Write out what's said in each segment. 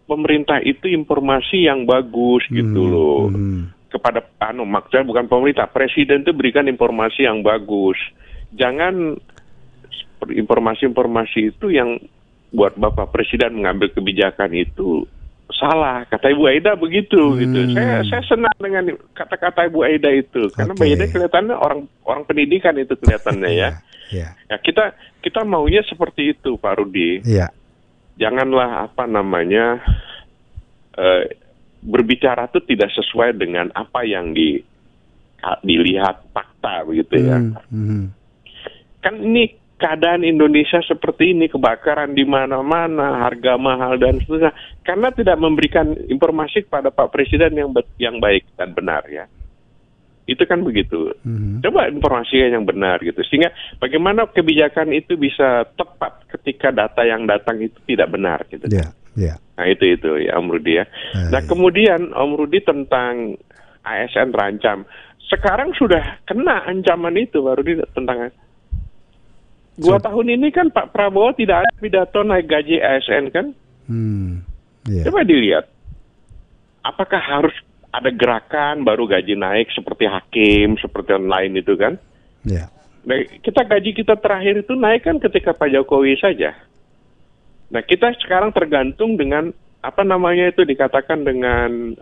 pemerintah itu informasi yang bagus gitu loh. Kepada maksudnya bukan pemerintah, presiden itu berikan informasi yang bagus. Jangan informasi-informasi itu yang buat Bapak Presiden mengambil kebijakan itu salah. Kata Ibu Aida begitu gitu. Saya senang dengan kata-kata Ibu Aida itu karena Ibu Aida kelihatannya orang pendidikan itu kelihatannya ya. Ya kita maunya seperti itu Pak Rudi. Janganlah berbicara itu tidak sesuai dengan apa yang dilihat fakta begitu ya. Kan ini keadaan Indonesia seperti ini, kebakaran di mana-mana, harga mahal dan seterusnya, karena tidak memberikan informasi kepada Pak Presiden yang baik dan benar ya. Itu kan begitu. Coba informasinya yang benar gitu, sehingga bagaimana kebijakan itu bisa tepat ketika data yang datang itu tidak benar gitu. Nah itu ya Om Rudi ya. Nah kemudian Om Rudi tentang ASN terancam, sekarang sudah kena ancaman itu Pak Rudi tentang 2 tahun ini kan Pak Prabowo tidak ada pidato naik gaji ASN kan? Coba dilihat, apakah harus ada gerakan baru gaji naik seperti hakim, seperti yang lain itu kan? Nah, gaji kita terakhir itu naik kan ketika Pak Jokowi saja. Nah kita sekarang tergantung dengan itu dikatakan dengan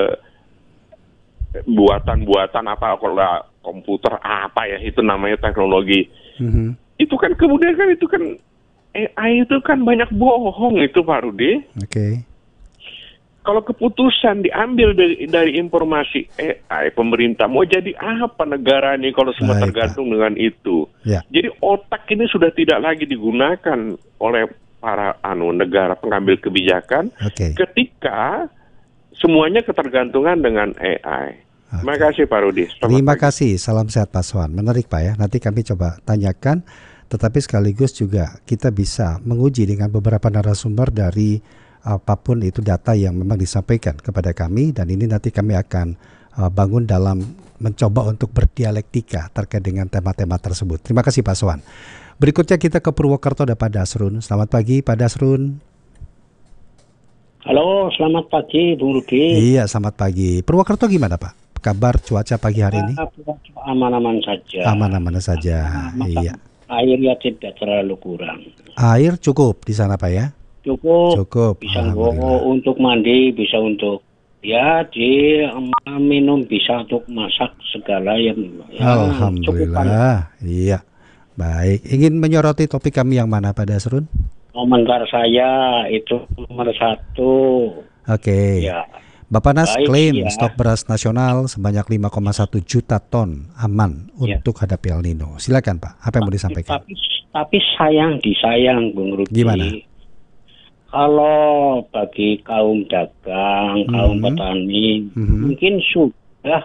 buatan-buatan komputer itu namanya teknologi. Itu kan kemudian AI itu kan banyak bohong itu Pak Rudi. Kalau keputusan diambil dari informasi AI, pemerintah mau jadi apa negara ini kalau semua tergantung dengan itu. Jadi otak ini sudah tidak lagi digunakan oleh para negara pengambil kebijakan ketika semuanya ketergantungan dengan AI. Terima kasih Pak Rudi. Terima kasih, salam sehat Pak Swan. Menarik Pak ya, nanti kami coba tanyakan. Tetapi sekaligus juga kita bisa menguji dengan beberapa narasumber dari apapun itu data yang memang disampaikan kepada kami. Dan ini nanti kami akan bangun dalam mencoba untuk berdialektika terkait dengan tema-tema tersebut. Terima kasih Pak Swan. Berikutnya kita ke Purwokerto, ada Pak Dasrun. Selamat pagi Pak Dasrun. Halo, selamat pagi Bung Rudi. Iya, selamat pagi. Purwokerto gimana Pak? Kabar cuaca pagi hari ini? Aman-aman saja. Aman-aman saja. Iya. Airnya tidak terlalu kurang. Air cukup di sana Pak ya? Cukup. Bisa untuk mandi, bisa untuk minum, bisa untuk masak segala yang Alhamdulillah. Iya. Baik. Ingin menyoroti topik kami yang mana Pak Dasrun? Komentar saya itu nomor 1. Ya. Bapanas klaim stok beras nasional sebanyak 5,1 juta ton aman untuk hadapi El Nino. Silakan Pak, apa yang mau disampaikan? Tapi disayang Bung Rudi. Gimana? Kalau bagi kaum dagang, kaum petani, mungkin sudah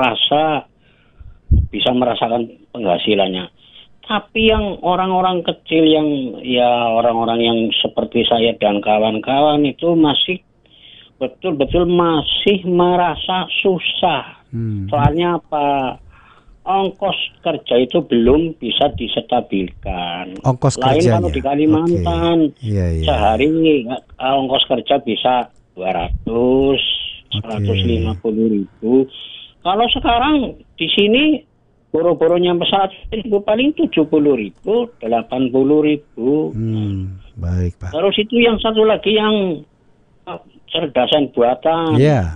bisa merasakan penghasilannya. Tapi yang orang-orang kecil orang-orang yang seperti saya dan kawan-kawan itu masih betul-betul masih merasa susah. Soalnya apa? Ongkos kerja itu belum bisa distabilkan. Ongkos lain kerjanya. Kalau di Kalimantan sehari ongkos kerja bisa 200, 150 ribu. Kalau sekarang di sini boro-boro nyampe 100 ribu, paling 70 ribu, 80 ribu. Baik Pak. Terus itu yang satu lagi yang cerdasan buatan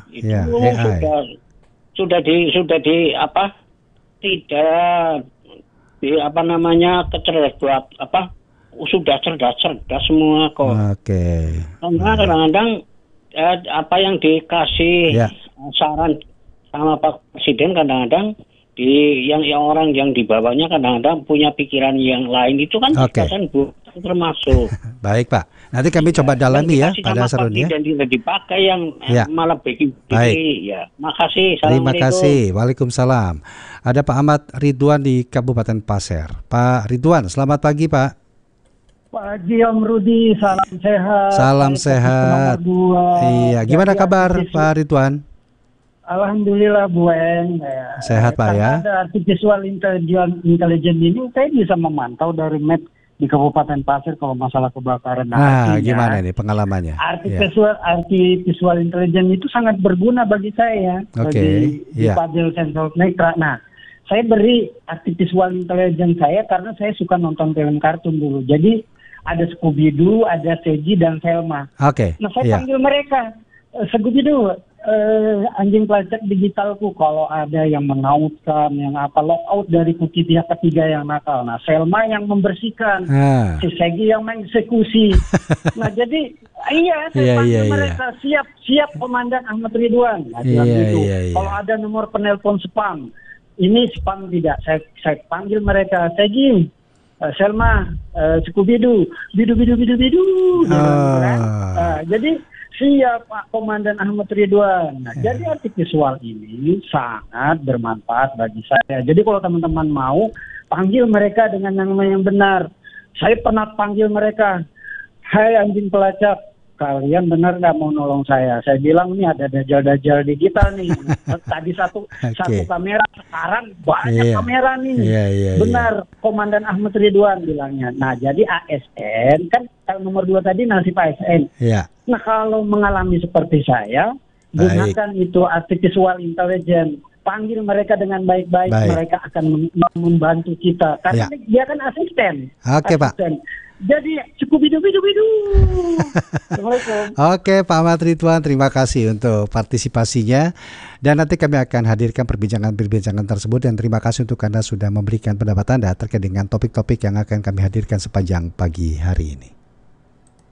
sudah sudah cerdas semua kok. Karena kadang-kadang apa yang dikasih saran sama Pak Presiden kadang-kadang yang orang yang di bawahnya kadang-kadang punya pikiran yang lain, itu kan cerdasan buatan termasuk. Baik Pak, nanti kami coba dalami ya pada Dasrun ya. Dan tidak dipakai yang malah bikin ya. Makasih. Terima kasih. Waalaikumsalam. Ada Pak Ahmad Ridwan di Kabupaten Pasir. Pak Ridwan, selamat pagi Pak. Pagi Om Rudi, salam sehat. Salam sehat. Iya, gimana kabar Pak Ridwan? Alhamdulillah Bu En. Sehat Pak ya. Ada artificial intelligence ini saya bisa memantau dari map di Kabupaten Pasir kalau masalah kebakaran. Nah, gimana nih pengalamannya? Arti visual intelligence itu sangat berguna bagi saya, bagi Fadil Sensor Netra. Nah, saya beri arti visual intelligence saya karena saya suka nonton film kartun dulu. Jadi ada Scooby-Doo, ada Seiji dan Selma. Nah, saya panggil mereka, Scooby-Doo, anjing pelacak digitalku, kalau ada yang menautkan, yang lockout dari pihak ketiga yang nakal. Nah, Selma yang membersihkan, si Seiji yang mengeksekusi. Nah, jadi saya panggil mereka, siap Komandan Ahmad Ridwan. Nah, gitu. Kalau ada nomor penelpon spam, ini spam tidak, saya panggil mereka, Seiji, Selma, Scooby-Doo, bidu. Jadi siap Pak Komandan Ahmad Ridwan. Nah, jadi arti visual ini sangat bermanfaat bagi saya. Jadi kalau teman-teman mau, panggil mereka dengan nama yang benar. Saya pernah panggil mereka, hai anjing pelacak, kalian benar nggak mau nolong saya? Saya bilang ini ada dajal-dajal digital nih. Tadi satu kamera, sekarang banyak kamera nih. Benar, Komandan Ahmad Ridwan bilangnya. Nah, jadi ASN kan nomor 2 tadi nasib ASN. Nah, kalau mengalami seperti saya, gunakan itu artificial intelligence. Panggil mereka dengan baik-baik. Mereka akan membantu kita. Karena dia kan asisten. Pak. Jadi cukup bidu. Assalamualaikum. Pak Ahmad Ridwan, terima kasih untuk partisipasinya. Dan nanti kami akan hadirkan perbincangan tersebut. Dan terima kasih untuk Anda sudah memberikan pendapat Anda terkait dengan topik-topik yang akan kami hadirkan sepanjang pagi hari ini.